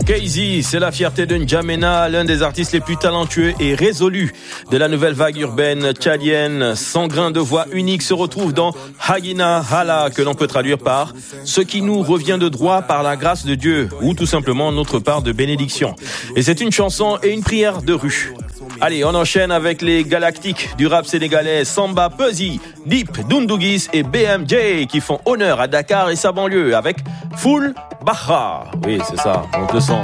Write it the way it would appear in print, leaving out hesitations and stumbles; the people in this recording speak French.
Casey, c'est la fierté de N'Djamena, l'un des artistes les plus talentueux et résolus de la nouvelle vague urbaine tchadienne. Son grain de voix unique se retrouve dans Hagina Hala, que l'on peut traduire par « ce qui nous revient de droit par la grâce de Dieu » ou tout simplement notre part de bénédiction. Et c'est une chanson et une prière de rue. Allez, on enchaîne avec les galactiques du rap sénégalais Samba Peuzzi, Dip, Doundouguis et BMJ qui font honneur à Dakar et sa banlieue avec Full Baha. Oui, c'est ça, on te sent.